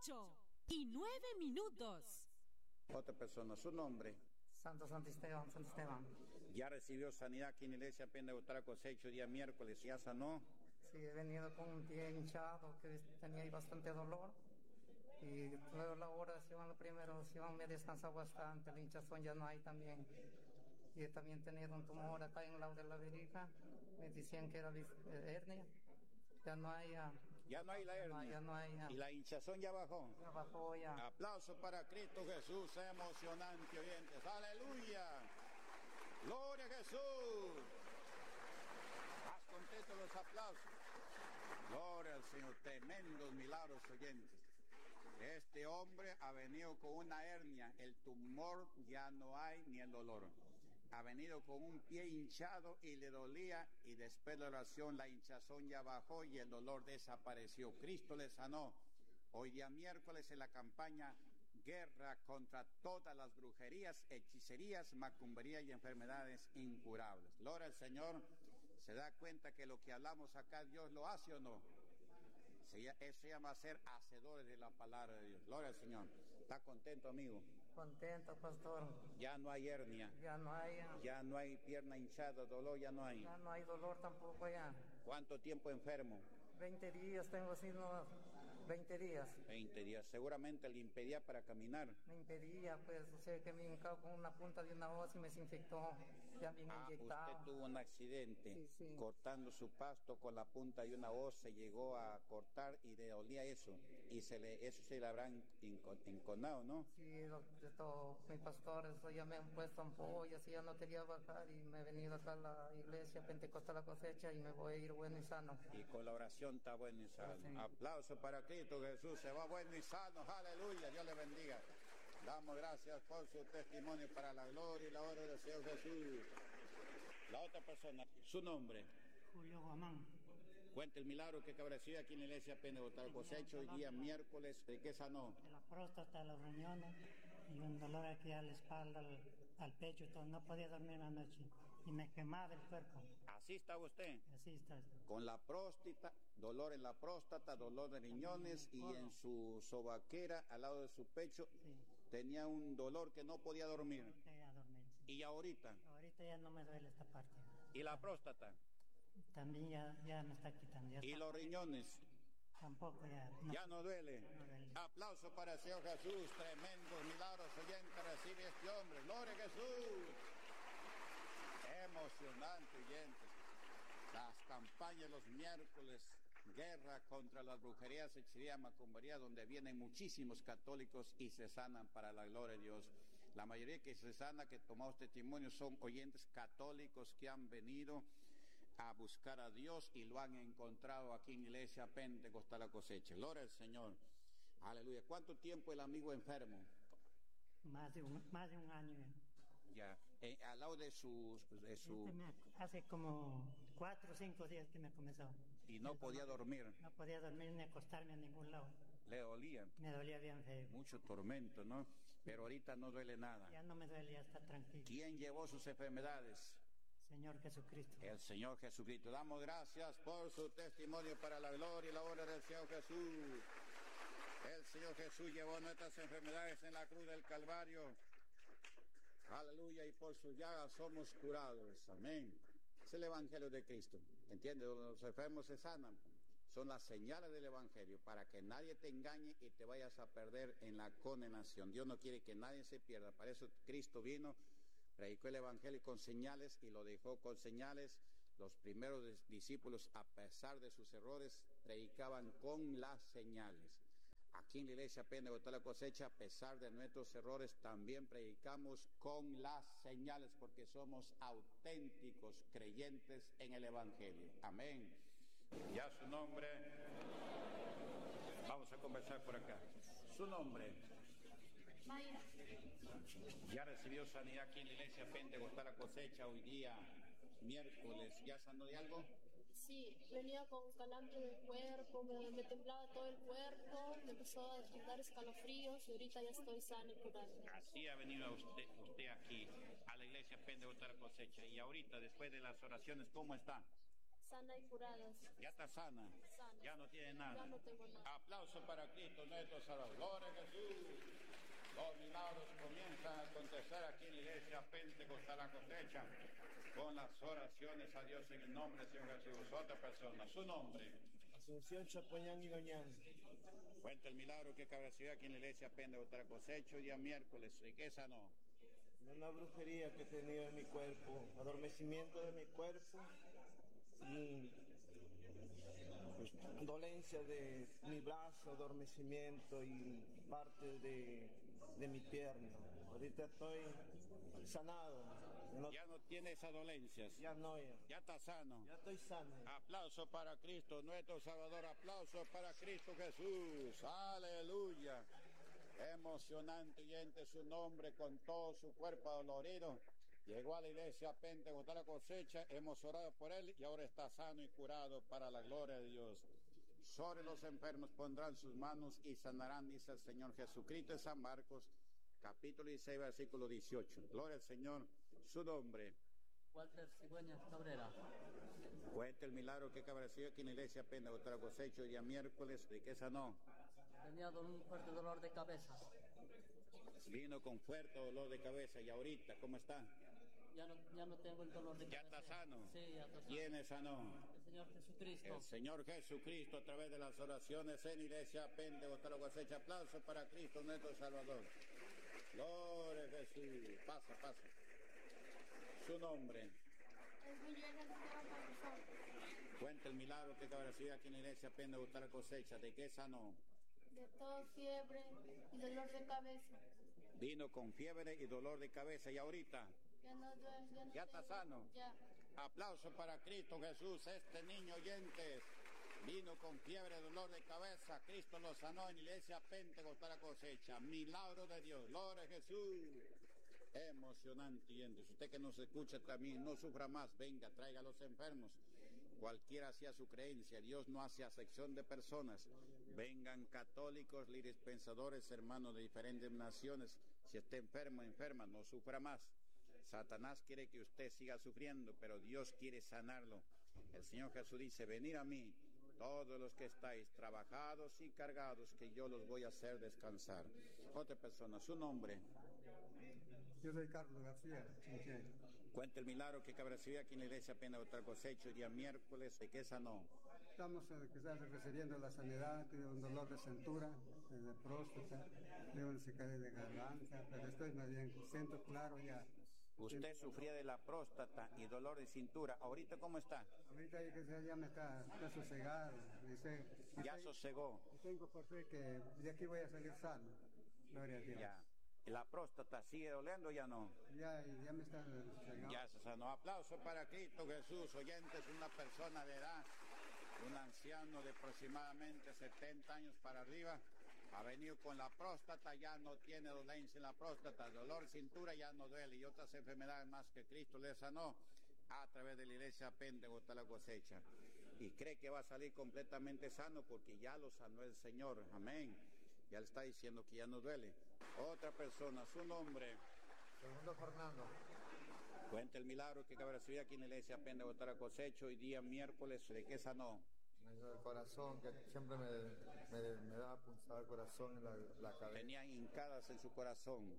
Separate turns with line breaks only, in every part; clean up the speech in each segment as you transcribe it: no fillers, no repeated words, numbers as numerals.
8:09.
Otra persona, su nombre.
Santo Esteban.
Ya recibió sanidad aquí en la iglesia Pentecostal Cosecha día miércoles, ya sanó.
Sí, he venido con un pie hinchado que tenía ahí bastante dolor. Y luego la oración, la primera oración me descansó bastante, la hinchazón ya no hay también. Y he también tenido un tumor acá en el lado de la vejiga, me decían que era hernia. Ya no hay.
Ya no hay la hernia.
Ya no hay.
Y la hinchazón ya bajó.
Ya bajó ya.
Aplauso para Cristo Jesús, emocionante, oyentes. Aleluya. Gloria a Jesús. Más contento los aplausos. Gloria al Señor. Tremendos milagros, oyentes. Este hombre ha venido con una hernia. El tumor ya no hay ni el dolor. Ha venido con un pie hinchado y le dolía, y después de la oración la hinchazón ya bajó y el dolor desapareció. Cristo le sanó. Hoy día miércoles en la campaña Guerra contra todas las brujerías, hechicerías, macumberías y enfermedades incurables. Gloria al Señor. ¿Se da cuenta que lo que hablamos acá Dios lo hace o no? Eso se llama ser hacedores de la palabra de Dios. Gloria al Señor. ¿Está contento, amigo?
Contento, pastor.
Ya no hay hernia.
Ya no hay.
Ya no hay pierna hinchada, dolor ya no hay.
Ya no hay dolor tampoco ya.
¿Cuánto tiempo enfermo?
20 días tengo así, no, 20 días.
20 días. Seguramente le impedía para caminar.
Me impedía, pues, o sea, que me hincaba con una punta de una hoz y me desinfectó. Ya me inyectado.
Usted tuvo un accidente.
Sí.
Cortando su pasto con la punta de una hoz, se llegó a cortar y le dolía eso. Y eso se le habrán enconado, ¿no?
Sí, mis pastores ya me han puesto ampollas y ya no quería bajar y me he venido acá a la iglesia Pentecostal La Cosecha y me voy a ir bueno y sano.
Y con la oración está bueno y sano. Sí. Aplauso para Cristo Jesús, se va bueno y sano, aleluya, Dios le bendiga. Damos gracias por su testimonio para la gloria y la honra del Señor Jesús. La otra persona, su nombre.
Julio Guamán.
Cuenta el milagro que cabeció aquí en la iglesia Pentecostal Cosecha hoy día miércoles. ¿De qué sanó?
De la próstata, los riñones y un dolor aquí a la espalda, al pecho y todo. No podía dormir la noche y me quemaba el cuerpo.
¿Así estaba usted?
Así está.
Con la próstata, dolor en la próstata, dolor de riñones y en su sobaquera, al lado de su pecho, sí. Tenía un dolor que no podía dormir.
No podía dormir, sí.
¿Y ahorita?
Ahorita ya no me duele esta parte.
¿Y la próstata?
También ya me está quitando.
¿Y los riñones?
Tampoco ya.
No. ¿Ya no duele? No duele. Aplauso para el Señor Jesús. Tremendos milagros oyentes recibe este hombre. Gloria a Jesús. Emocionante, oyentes. Las campañas los miércoles, guerra contra las brujerías, hechicerías, macumberías, donde vienen muchísimos católicos y se sanan para la gloria de Dios. La mayoría que se sana, que tomamos testimonio, son oyentes católicos que han venido a buscar a Dios y lo han encontrado aquí en Iglesia Pentecostal La Cosecha. Gloria al Señor. Aleluya. ¿Cuánto tiempo el amigo enfermo?
Más de un año.
Ya. Al lado de su...
Hace como 4 o 5 días que me comenzó.
¿Y no podía dormir?
No podía dormir ni acostarme a ningún lado.
¿Le dolía?
Me dolía bien feo.
Mucho tormento, ¿no? Pero ahorita no duele nada.
Ya no me duele, ya está tranquilo.
¿Quién llevó sus enfermedades?
Señor Jesucristo.
El Señor Jesucristo. Damos gracias por su testimonio para la gloria y la honra del Señor Jesús. El Señor Jesús llevó nuestras enfermedades en la cruz del Calvario. Aleluya, y por sus llagas somos curados. Amén. Es el Evangelio de Cristo. ¿Entiendes? Los enfermos se sanan. Son las señales del Evangelio para que nadie te engañe y te vayas a perder en la condenación. Dios no quiere que nadie se pierda. Para eso Cristo vino, predicó el Evangelio con señales y lo dejó con señales. Los primeros discípulos, a pesar de sus errores, predicaban con las señales. Aquí en la iglesia Pentecostal La Cosecha, a pesar de nuestros errores, también predicamos con las señales porque somos auténticos creyentes en el Evangelio. Amén. Ya su nombre. Vamos a conversar por acá. Su nombre.
Mayra.
Ya recibió sanidad aquí en la iglesia Pentecostal La Cosecha hoy día, miércoles. ¿Ya sanó de algo?
Sí, venía con calambre del cuerpo, me temblaba todo el cuerpo, me empezó a dar escalofríos y ahorita ya estoy sana y curada.
Así ha venido usted aquí, a la iglesia Pentecostal La Cosecha. Y ahorita, después de las oraciones, ¿cómo está?
sana y curada.
Ya está sana.
Sana.
Ya no tiene nada.
Ya no tengo nada.
Aplauso para Cristo nuestro Salvador. Gloria a Jesús. Los milagros comienzan a acontecer aquí en la iglesia Pentecostal La Cosecha con las oraciones a Dios en el nombre del Señor Jesús. Otra persona, su nombre.
Asunción Chapoñán y Doñán.
Cuenta el milagro que recibió aquí en la iglesia Pentecostal La Cosecha el día miércoles. ¿Y qué sanó?
Una brujería que he tenido en mi cuerpo, adormecimiento de mi cuerpo y pues, dolencia de mi brazo, adormecimiento y parte de mi pierna. Ahorita estoy sanado.
Ya no tiene esas dolencias.
Ya no,
Ya está sano.
ya estoy sano.
Aplauso para Cristo, nuestro Salvador. Aplauso para Cristo Jesús. Aleluya. Emocionante oyente su nombre con todo su cuerpo dolorido. Llegó a la iglesia Pentecostal La Cosecha. Hemos orado por él y ahora está sano y curado para la gloria de Dios. Sobre los enfermos pondrán sus manos y sanarán, dice el Señor Jesucristo en San Marcos, capítulo 16, versículo 18. Gloria al Señor. Su nombre.
Walter Cigüeñas Cabrera.
Cuenta el milagro que recibió aquí en la iglesia Pentecostal La Cosecha el día miércoles. ¿De qué sanó?
Tenía un fuerte dolor de cabeza.
Vino con fuerte dolor de cabeza y ahorita, ¿cómo está?
Ya no tengo el dolor de
¿Ya
cabeza.
está sano?
Sí, ya está sano.
¿Quién es sano?
El Señor Jesucristo.
El Señor Jesucristo a través de las oraciones en iglesia Pentecostal La Cosecha. Aplauso para Cristo nuestro Salvador. Gloria a Jesús. Pasa, pasa. Su nombre. Cuenta el milagro que recibió aquí en la iglesia Pentecostal La Cosecha. ¿De qué sanó?
De todo fiebre y dolor de cabeza.
Vino con fiebre y dolor de cabeza y ahorita
Ya no duele, ya no
ya está
tengo.
sano.
Ya.
Aplauso para Cristo Jesús. Este niño oyente vino con fiebre, dolor de cabeza. Cristo lo sanó en la iglesia Pentecostal La Cosecha. Milagro de Dios. Gloria a Jesús. Emocionante oyente. Si usted que nos escucha también no sufra más, venga, traiga a los enfermos. Cualquiera sea su creencia, Dios no hace acepción de personas. Vengan católicos, líderes pensadores, hermanos de diferentes naciones. Si está enfermo, enferma, no sufra más. Satanás quiere que usted siga sufriendo, pero Dios quiere sanarlo. El Señor Jesús dice, venid a mí, todos los que estáis trabajados y cargados, que yo los voy a hacer descansar. Otra persona, su nombre.
Yo soy Carlos García, Chinché.
Cuenta el milagro que recibió aquí en la iglesia Pentecostal Cosecha el día miércoles. ¿De qué sanó?
Estamos quizás refiriendo a la sanidad, tengo un dolor de cintura, de próstata, tengo una cicatriz de garganta, pero estoy más bien, siento claro ya.
Usted sufría de la próstata y dolor de cintura. ¿Ahorita cómo está?
Ahorita ya me está sosegado.
Ya sosegó.
Tengo por fe que de aquí voy a salir sano. Gloria a Dios.
Ya. ¿La próstata sigue doliendo o ya no?
Ya me está sosegado.
Ya se sanó. Aplauso para Cristo Jesús. Oyentes, una persona de edad, un anciano de aproximadamente 70 años para arriba, ha venido con la próstata, ya no tiene dolencia en la próstata, dolor cintura ya no duele y otras enfermedades más que Cristo le sanó a través de la iglesia Pentecostal La Cosecha. Y cree que va a salir completamente sano porque ya lo sanó el Señor. Amén. Ya le está diciendo que ya no duele. Otra persona, su nombre.
Segundo Fernando.
Cuenta el milagro que recibió aquí en la iglesia Pentecostal La Cosecha hoy día miércoles. ¿De qué sanó?
El corazón, que siempre me da pulsar el corazón en la cabeza.
Tenía hincadas en su corazón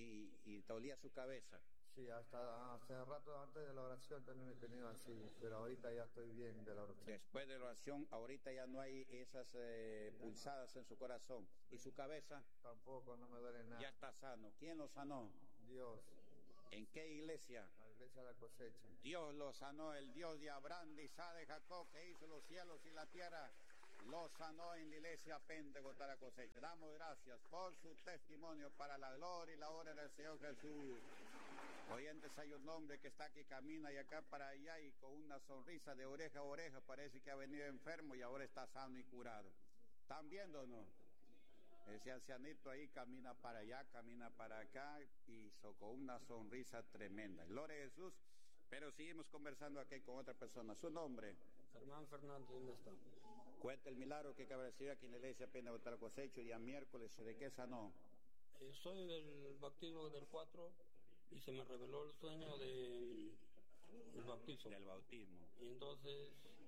y dolía su cabeza.
Sí, hasta hace rato antes de la oración también he tenido así, pero ahorita ya estoy bien de la oración.
Después de la oración, ahorita ya no hay esas pulsadas en su corazón. ¿Y su cabeza?
Tampoco, no me duele nada.
Ya está sano. ¿Quién lo sanó?
Dios.
¿En qué iglesia?
La iglesia de La Cosecha.
Dios lo sanó, el Dios de Abraham, de Isaac, de Jacob, que hizo los cielos y la tierra, lo sanó en la iglesia Pentecostal La Cosecha. Damos gracias por su testimonio para la gloria y la honra del Señor Jesús. Oyentes, hay un hombre que está aquí, camina y acá para allá y con una sonrisa de oreja a oreja, parece que ha venido enfermo y ahora está sano y curado. ¿Están viendo o no? Ese ancianito ahí camina para allá, camina para acá y con una sonrisa tremenda. Gloria a Jesús. Pero seguimos conversando aquí con otra persona. ¿Su nombre?
Germán Fernández, ¿dónde está?
Cuenta el milagro que recibió aquí en la iglesia Pentecostal La Cosecha día miércoles. ¿De qué sanó?
Soy del bautismo del 4 y se me reveló el sueño del bautismo.
Del bautismo.
Y entonces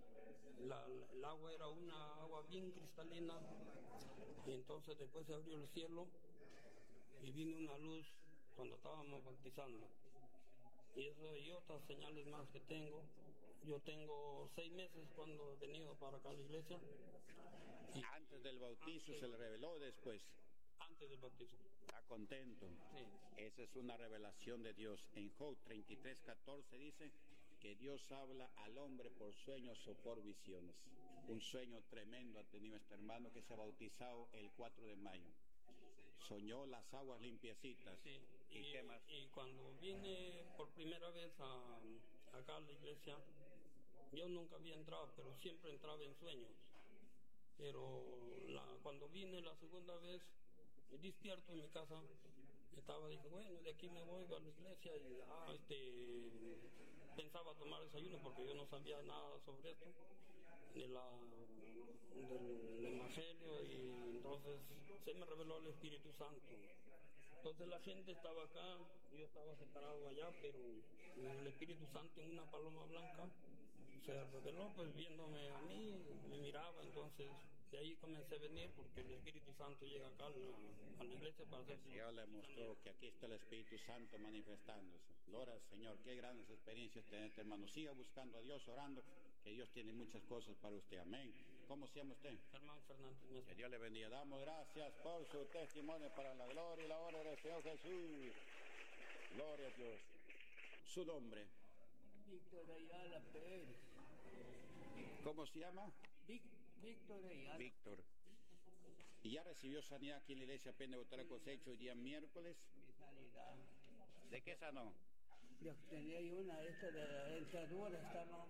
el agua era una agua bien cristalina, y entonces después se abrió el cielo y vino una luz cuando estábamos bautizando. Y eso y otras señales más que tengo. Yo tengo 6 meses cuando he venido para acá a la iglesia. Y
antes del bautizo se le reveló, después.
Antes del bautizo.
¿Está contento?
Sí.
Esa es una revelación de Dios. En Job 33:14 dice que Dios habla al hombre por sueños o por visiones. Un sueño tremendo ha tenido este hermano que se ha bautizado el 4 de mayo. Soñó las aguas limpiecitas.
Sí.
¿Y qué más?
Y cuando vine por primera vez acá a la iglesia, yo nunca había entrado, pero siempre entraba en sueños. Pero cuando vine la segunda vez, despierto en mi casa, dije, bueno, de aquí me voy a la iglesia y pensaba tomar desayuno porque yo no sabía nada sobre esto, del evangelio, y entonces se me reveló el Espíritu Santo. Entonces la gente estaba acá, yo estaba separado allá, pero el Espíritu Santo en una paloma blanca se reveló, pues viéndome a mí, me miraba. Entonces de ahí comencé a venir porque el Espíritu Santo llega acá a la iglesia para hacer.
El Señor le mostró que aquí está el Espíritu Santo manifestándose. Gloria al Señor, qué grandes experiencias tenés, hermano. Siga buscando a Dios, orando, que Dios tiene muchas cosas para usted. Amén. ¿Cómo se llama usted?
Germán Fernández.
Que Dios le bendiga. Damos gracias por su testimonio para la gloria y la honra del Señor Jesús. Gloria a Dios. Su nombre.
Víctor Ayala Pérez.
¿Cómo se llama?
Víctor Ayala.
Víctor. ¿Y ya recibió sanidad aquí en la iglesia Pentecostal Cosecha hoy día miércoles?
Mi sanidad.
¿De qué sanó?
Yo tenía una de estas de la dentadura,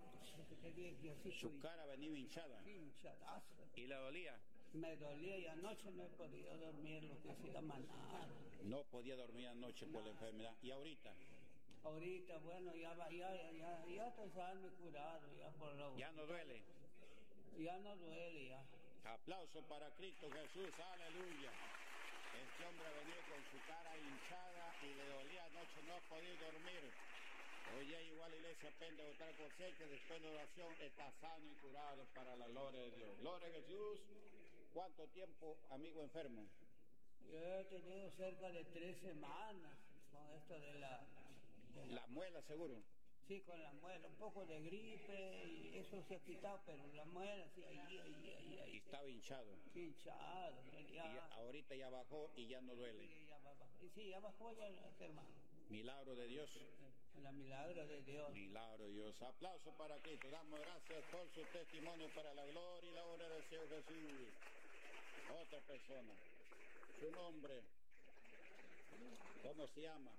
Su cara venía hinchada.
Hinchadazo.
¿Y le dolía?
Me dolía y anoche no he podido dormir, lo que se llama nada.
No podía dormir anoche por la enfermedad. ¿Y ahorita?
Ahorita, bueno, ya estoy sano y curado.
¿Ya no duele?
Ya no duele, ya.
Aplauso para Cristo Jesús, aleluya. Este hombre ha venido con su cara hinchada y le dolía anoche, no ha podido dormir. Hoy ya llegó a la iglesia Pentecostal Cosecha, después de oración está sano y curado para la gloria de Dios. Gloria a Jesús. ¿Cuánto tiempo, amigo enfermo?
Yo he tenido cerca de 3 semanas con esto de la
muela, seguro.
Sí, con la muela, un poco de gripe y eso se ha quitado, pero la muela sí, ahí.
Y estaba hinchado.
Hinchado.
Y ahorita ya bajó y ya no duele.
Sí, ya bajó ya, hermano.
Milagro de Dios.
La milagro de Dios.
Milagro de Dios. Aplauso para Cristo. Damos gracias por su testimonio para la gloria y la honra del Señor Jesús. Otra persona. Su nombre. ¿Cómo se llama?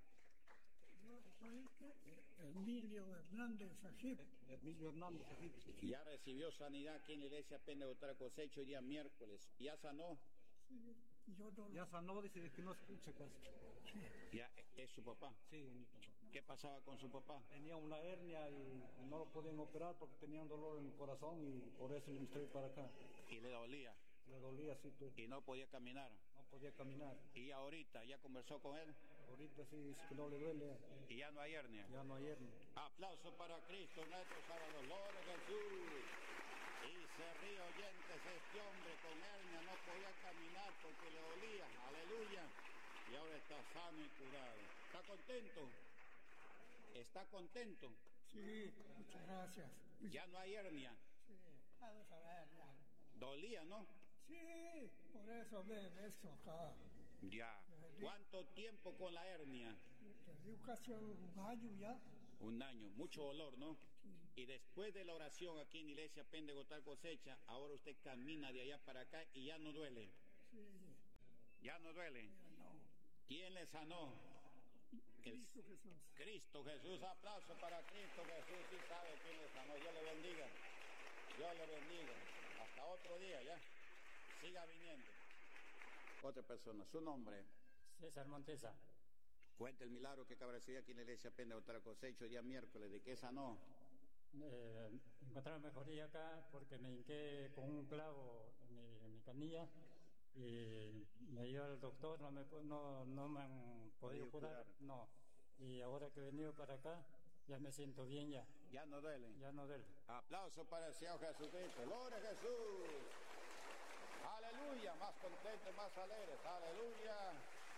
Emilio Hernández Ajip.
Emilio Hernández Ajip. Ya recibió sanidad aquí en la iglesia Pentecostal Cosecha hoy día miércoles. ¿Ya sanó?
Sí,
ya sanó, dice que no escucha casi.
Sí.
¿Ya es su papá?
Sí, mi papá.
¿Qué pasaba con su papá?
Tenía una hernia y no lo podían operar porque tenía un dolor en el corazón y por eso me estoy para acá.
¿Y le dolía?
Le dolía, sí. Pues.
¿Y no podía caminar?
No podía caminar.
¿Y ahorita ya conversó con él?
Ahorita sí dice que no le duele.
¿Y ya no hay hernia?
Ya no hay hernia.
Aplauso para Cristo, nuestro Salvador, gloria a Jesús. Y se ríe oyentes, este hombre con hernia no podía caminar porque le dolía, aleluya. Y ahora está sano y curado. ¿Está contento? ¿Está contento?
Sí, muchas gracias.
¿Ya no hay hernia?
Sí, vamos a ver ya.
¿Dolía, no?
Sí, por eso ves acá.
Ya. ¿Cuánto tiempo con la hernia?
Yo casi un año ya.
Un año, mucho dolor, ¿no?
Sí.
Y después de la oración aquí en Iglesia Pentecostal Cosecha, ahora usted camina de allá para acá y ya no duele.
Sí.
¿Ya no duele?
Ya no.
¿Quién le sanó?
Cristo Jesús.
Cristo Jesús, aplauso para Cristo Jesús, sí sabe quién le sanó. Dios le bendiga. Dios le bendiga. Hasta otro día, ya. Siga viniendo. Otra persona, su nombre.
César Montesa.
Cuenta el milagro que acaba de recibir aquí en la iglesia Pentecostal Cosecha día miércoles. ¿De qué sanó?
Encontrar mejoría acá porque me hinqué con un clavo en mi canilla y me dio el doctor, no me han podido curar. No. Y ahora que he venido para acá ya me siento bien ya.
Ya no duele.
Ya no duele.
Aplauso para el Señor Jesucristo. Gloria a Jesús. Aleluya. Más contentos, más alegres. Aleluya.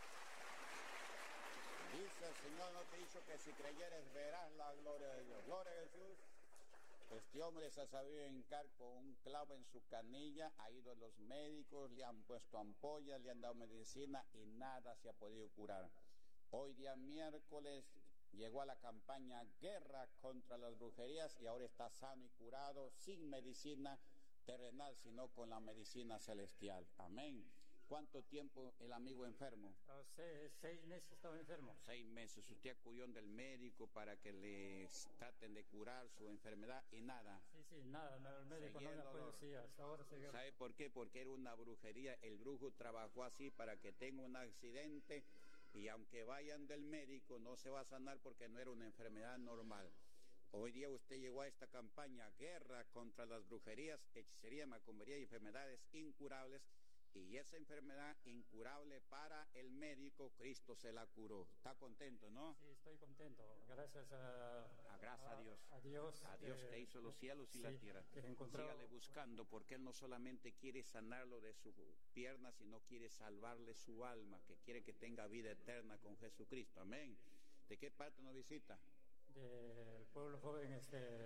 Dice el Señor, no te he dicho que si creyeres verás la gloria de Dios. Gloria a Jesús. Este hombre se ha sabido hincar con un clavo en su canilla, ha ido a los médicos, le han puesto ampollas, le han dado medicina y nada se ha podido curar. Hoy día miércoles llegó a la campaña Guerra contra las Brujerías y ahora está sano y curado, sin medicina terrenal, sino con la medicina celestial. Amén. ¿Cuánto tiempo el amigo enfermo?
6 meses estaba enfermo.
6 meses. Usted acudió del médico para que le traten de curar su enfermedad y nada.
Sí, nada. El médico no me acuerdo, sí, hasta ahora seguía.
¿Sabe por qué? Porque era una brujería. El brujo trabajó así para que tenga un accidente y aunque vayan del médico no se va a sanar porque no era una enfermedad normal. Hoy día usted llegó a esta campaña Guerra contra las Brujerías, Hechicería, Macumbería y Enfermedades Incurables. Y esa enfermedad incurable para el médico, Cristo se la curó. ¿Está contento, no?
Sí, estoy contento. Gracias
gracias a Dios.
A Dios.
A Dios que hizo los cielos y la tierra. Sígale buscando, porque Él no solamente quiere sanarlo de su pierna, sino quiere salvarle su alma, que quiere que tenga vida eterna con Jesucristo. Amén. ¿De qué parte nos visita?
Del pueblo joven,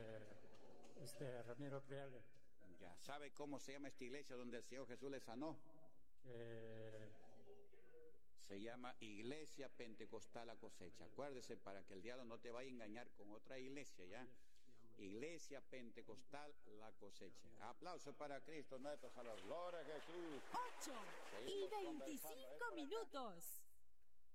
Ramiro Priale.
Ya. ¿Sabe cómo se llama esta iglesia donde el Señor Jesús le sanó? Se llama Iglesia Pentecostal La Cosecha. Acuérdese para que el diablo no te vaya a engañar con otra iglesia, ¿ya? Iglesia Pentecostal La Cosecha. Aplauso para Cristo nuestro Salvador. Gloria a Jesús.
8:25 minutos.